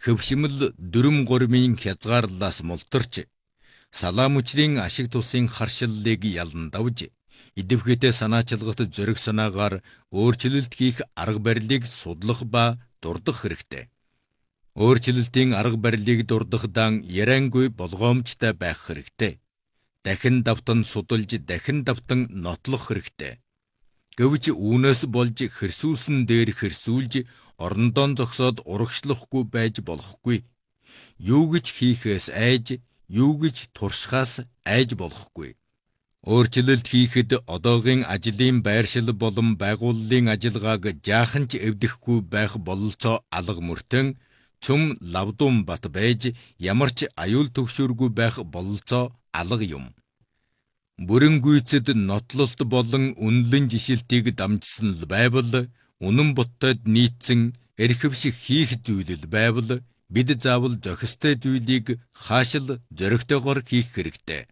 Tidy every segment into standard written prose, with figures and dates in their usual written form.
Хөвшмөл дүрм гурмын хязгаарлаас мултарч, салаа мөчрийн ашиг тусын харшиллыг яландавж, идэвхтэй санаачилгат зориг санаагаар өөрчлөлт хийх арга барилыг судлах ба дурдах хэрэгтэй. Өөрчлөлтийн арга барилыг дурдахдан яриангүй болгоомжтой байх хэрэгтэй. Дахин давтан судалж, дахин давтан нотлох хэрэгтэй. Гэвч үүнээс болж хэрсүүлсэн дээр хэрсүүлж, орондоо зогсоод урагшлахгүй байж болохгүй. Юу гэж хийхээс айж, юу гэж туршихаас айж болохгүй. Өөрчлөлт хийхэд одоогийн ажлын байршил болон байгууллын ажиллагааг жаахан ч эвдэхгүй байх бололцоо алга мөртөн цөм лавдум бат байж ямар ч аюул төгшөөргүй байх бололцоо алга юм. Бүрэн гүйцэд нотлолт болон үнэлэн жишилтийг дамжсан л байвал, үнэн боттойд нийцсэн эрхэвших хийх зүйлэл байвал, бид заавал зохистой зүйлийг хаашил зоригтойгоор хийх хэрэгтэй.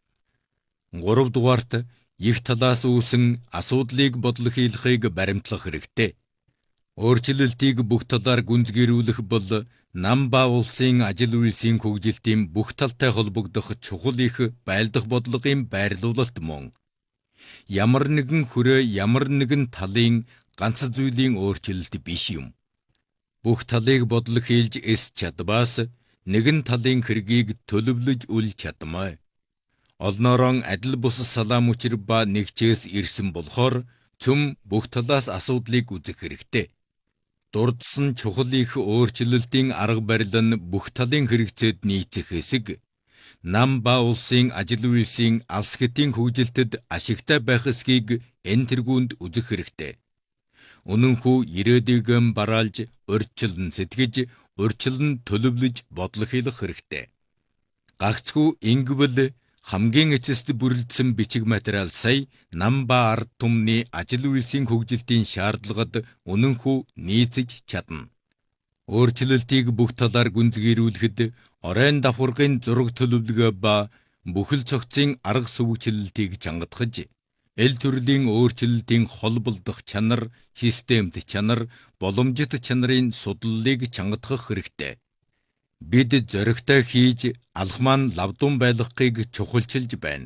3 дугаарт их талаас үүсэн асуудлыг бодлохийлохыг баримтлах хэрэгтэй. Өөрчлөлтийг бүх талаар гүнзгийрүүлэх бол нам ба улсын ажил үйлсийн хөгжилтийн бүх талтай холбогдох чухал их байлдах бодлогын байрлуулалт мөн. Ямар нэгэн хүрээ ямар нэгэн талын ганц зүйлийн өөрчлөлт биш юм. Бүх талыг бодлохийлж эс чадваас нэгэн талын хэргийг төлөвлөж үл чадмай. Олноорон адил бус салаа мөчр ба нэгчээс ирсэн болохоор цөм бүх талаас асуудлыг үзэх хэрэгтэй. Дурдсан чухал их өөрчлөлтийн арга барил нь бүх талын хэрэгцээд нийцэх хэсэг, нам ба улсын ажил үйлсийн алс хэтийн хөгжилтэд ашигтай байх эсхийг энэ тэргуунд үзэх хэрэгтэй. Үнэнхүү ирээдүйгэн бараалж, урьдчилан сэтгэж, урьдчилан төлөвлөж бодлохийлох хэрэгтэй. Гагцхүү ингэвэл хамгийн эцэст бүрэлдсэн бичиг материал сая нам ба ард түмний ажил үйлсийн хөгжилтийн шаардлагад үнэнхүү нийцэж чадна. Өөрчлөлтийг бүх талаар гүнзгийрүүлэхэд оройн давхаргын зураг төлөвлөгөө ба бүхэл цогцын арга сүвгчлэлтийг чангатгаж, эл төрлийн өөрчлөлтийн холболдох чанар, системт чанар, боломжит чанарын судлалыг чангатгах хэрэгтэй. Бид зоригтой хийж алхмаан лавдун байлгахыг чухалчилж байна.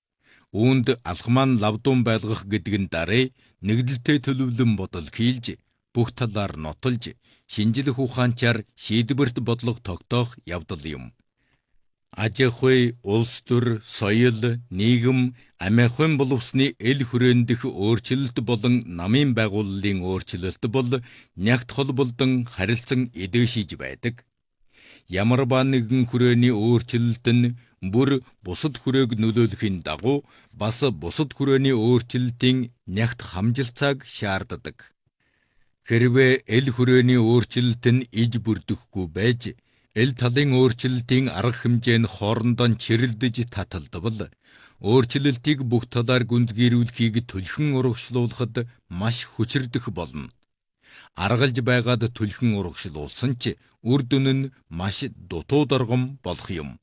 Үүнд алхмаан лавдун байлгах гэдэг нь дараа нэгдэлтэй төлөвлөн бодол хийлж, бүх талаар нотолж, шинжлэх ухаанчаар шийдвэрт бодлого тогтоох явдал юм. Аж ахуй, улс төр, соёл, нийгэм, амиахан боловсны эл хүрээндх өөрчлөлт болон намын байгууллын өөрчлөлт бол нягт холболдон харилцан эдгэшиж байдаг. Ямар ба нэгэн хүрээний өөрчлөлт нь бүр бусад хүрээг нөлөөлөхийн дагуу бас бусад хүрээний өөрчлөлтийн нягт хамжилцааг шаарддаг. Хэрвээ эл хүрээний өөрчлөлт нь иж бүрдэхгүй байж, эл талын өөрчлөлтийн арга хэмжээ нь хоорондоо чирэлдэж таталдвал, өөрчлөлтийг бүх талаар гүнзгийрүүлэхийг түлхэн урагшлуулахад маш хүчирдэх болно. Аргалж байгаад түлхэн урагшлуулсан ч үр дүн нь маш дутуу доргом болох юм.